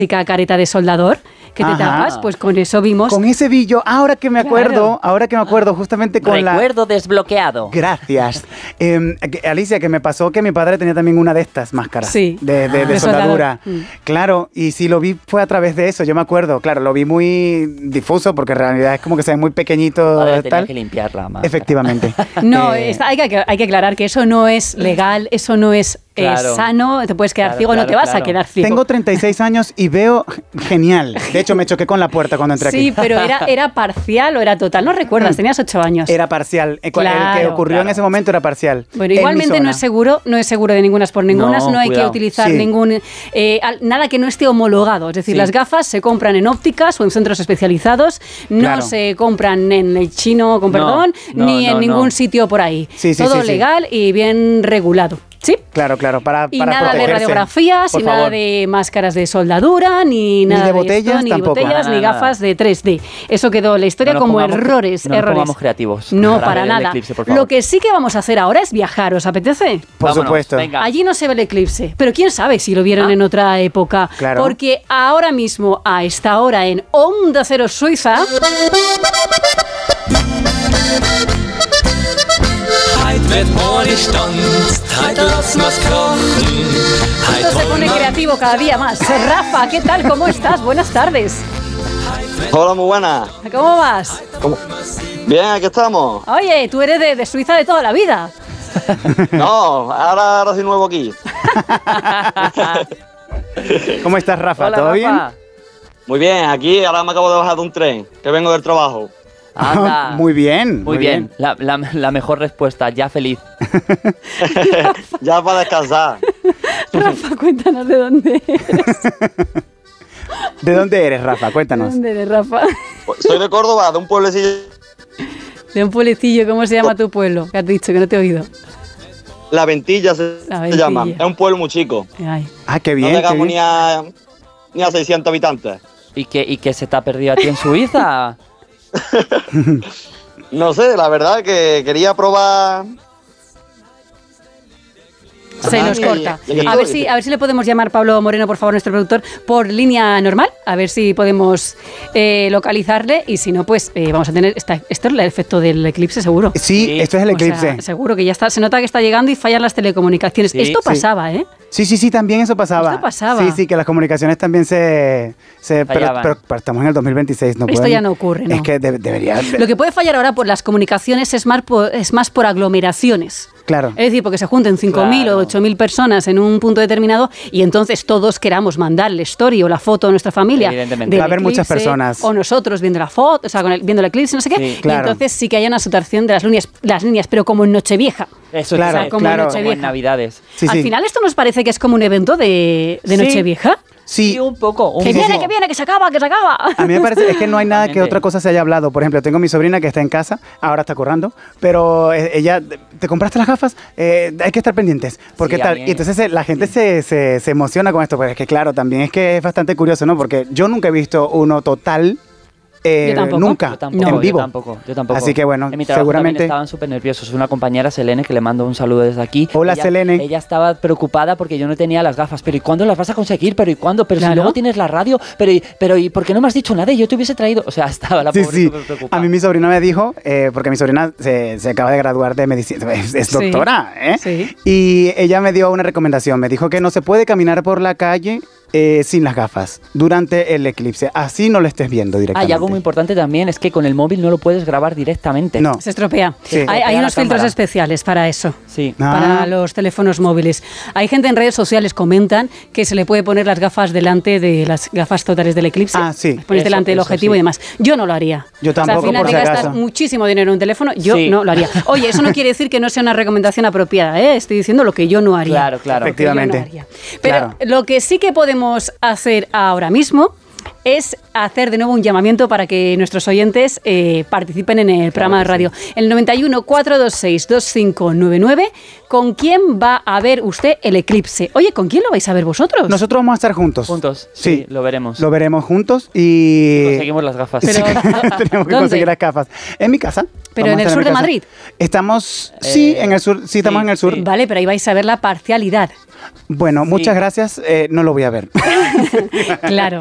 careta de soldador que te tapas, pues con eso vimos. Con ese billo, ahora que me acuerdo, justamente con Recuerdo desbloqueado. Gracias. Alicia, que me pasó que mi padre tenía también una de estas máscaras. Sí. De soldadura. Claro, y si lo vi fue a través de eso, yo me acuerdo. Claro, lo vi muy difuso porque en realidad es como que se ve muy pequeñito. Tenía tal. que limpiar la máscara. Efectivamente. No, hay que aclarar que eso no es legal, eso no es sano, te puedes quedar ciego, no te vas a quedar ciego. Tengo 36 años y veo genial. De hecho, me choqué con la puerta cuando entré aquí. Sí, pero ¿era parcial o era total? No recuerdas, tenías 8 años. Era parcial. El que ocurrió en ese momento era parcial. Bueno, igualmente no es seguro de ningunas por ningunas, no hay cuidado. que utilizar ningún nada que no esté homologado. Es decir, las gafas se compran en ópticas o en centros especializados, no se compran en el chino, ni en ningún sitio por ahí. Todo legal y bien regulado. ¿Sí? Claro, para y nada protegerse. de radiografías, y nada de máscaras de soldadura, ni nada de botellas, esto, ni tampoco. botellas, ni gafas de 3D. Eso quedó en la historia como errores. No nos pongamos creativos. No, para nada. Eclipse, lo que sí que vamos a hacer ahora es viajar, ¿os apetece? Por supuesto. Venga. Allí no se ve el eclipse, pero quién sabe si lo vieron en otra época. Claro. Porque ahora mismo, a esta hora, en Onda Cero Suiza... Esto se pone creativo cada día más. Rafa, ¿qué tal? ¿Cómo estás? Buenas tardes. Hola, muy buena. ¿Cómo vas? Bien, aquí estamos. Oye, tú eres de Suiza de toda la vida. No, ahora soy nuevo aquí. ¿Cómo estás, Rafa? Hola, ¿Todo Rafa. bien? Muy bien, aquí ahora me acabo de bajar de un tren, que vengo del trabajo. Anda. Muy bien. Muy bien. La mejor respuesta, ya feliz. Ya para descansar. Rafa, cuéntanos de dónde eres. ¿De dónde eres, Rafa? Cuéntanos. ¿De dónde eres, Rafa? Soy de Córdoba, de un pueblecillo. De un pueblecillo, ¿cómo se llama tu pueblo? ¿Qué has dicho? Que no te he oído. La Ventilla se llama. Es un pueblo muy chico. Ay. Ah, qué bien. No llegamos qué bien. ni a 600 habitantes. ¿Y qué se te ha perdido a ti en Suiza? No sé, la verdad que quería probar. Se nos corta. Sí. A ver si le podemos llamar Pablo Moreno, por favor, nuestro productor, por línea normal, a ver si podemos localizarle, y si no, pues vamos a tener esto es el efecto del eclipse, seguro. Sí, esto es el eclipse. O sea, seguro que ya está, se nota que está llegando y fallan las telecomunicaciones. Esto pasaba, ¿eh? Sí, también eso pasaba. Esto pasaba. Sí, que las comunicaciones también se pero estamos en el 2026, no Esto ya no ocurre, ¿no? Es que debería... Lo que puede fallar ahora por las comunicaciones es más por aglomeraciones. Claro. Es decir, porque se junten 5.000 o 8.000 personas en un punto determinado y entonces todos queramos mandar la story o la foto a nuestra familia. Evidentemente. Va a haber muchas personas. O nosotros viendo la foto, o sea, viendo el eclipse, no sé qué. Sí, claro. Y entonces sí que haya una saturación de las líneas, pero como en Nochevieja. Eso Claro, es como claro. Nochevieja. Como en Navidades. Sí, Al final, ¿esto nos parece que es como un evento de Nochevieja? Sí. Sí, un poco. Que viene, que se acaba. A mí me parece, es que no hay nada que Totalmente. otra cosa se haya hablado. Por ejemplo, tengo mi sobrina que está en casa, ahora está currando, pero ella, ¿te compraste las gafas? Hay que estar pendientes. Porque Sí, tal. mí- Y entonces la gente se emociona con esto, porque es que claro, también es que es bastante curioso, ¿no? Porque yo nunca he visto uno total. Yo tampoco. Nunca, Yo tampoco, en vivo. Yo tampoco. Así que bueno, en mi trabajo seguramente... también estaban súper nerviosos. Una compañera, Selene, que le mando un saludo desde aquí. Hola, ella, Selene. Ella estaba preocupada porque yo no tenía las gafas. ¿Pero y cuándo las vas a conseguir? ¿Pero y cuándo? ¿Pero Claro. si luego tienes la radio? ¿Pero y por qué no me has dicho nada? Y yo te hubiese traído... O sea, estaba la pobre súper preocupada. A mí mi sobrina me dijo, porque mi sobrina se acaba de graduar de medicina, es Sí. doctora, ¿eh? Sí. Y ella me dio una recomendación, me dijo que no se puede caminar por la calle sin las gafas durante el eclipse, así no lo estés viendo directamente. Y algo muy importante también es que con el móvil no lo puedes grabar directamente. No. Se estropea. Sí. Hay unos la filtros cámara. especiales para eso. Sí. Para los teléfonos móviles. Hay gente en redes sociales comentan que se le puede poner las gafas delante de las gafas totales del eclipse. Ah, sí. Las pones Eso, delante del eso objetivo sí. y demás. Yo no lo haría. Yo tampoco, al final por te si gastas acaso. muchísimo dinero en un teléfono. Yo Sí. no lo haría. Oye, eso no quiere decir que no sea una recomendación apropiada, ¿eh? Estoy diciendo lo que yo no haría. Claro. Lo que yo no Efectivamente. haría. Pero Claro. lo que sí que podemos hacer ahora mismo es hacer de nuevo un llamamiento para que nuestros oyentes participen en el programa de radio. El 91 426 2599. ¿Con quién va a ver usted el eclipse? Oye, ¿con quién lo vais a ver vosotros? Nosotros vamos a estar juntos. Juntos, sí, lo veremos. Lo veremos juntos y... Conseguimos las gafas. Pero, tenemos que conseguir las gafas. En mi casa. ¿Pero en el sur de Madrid? Estamos, sí, en el sur. Sí, estamos en el sur. Sí. Vale, pero ahí vais a ver la parcialidad. Bueno, muchas gracias. No lo voy a ver. Claro.